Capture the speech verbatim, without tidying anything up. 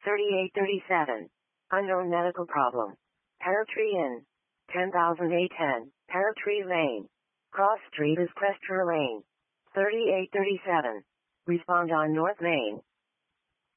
thirty-eight thirty-seven. Unknown medical problem. Pear Tree Inn. ten thousand eight ten. Pear Tree Lane. Cross Street is Cresther Lane. thirty-eight thirty-seven. Respond on North Main.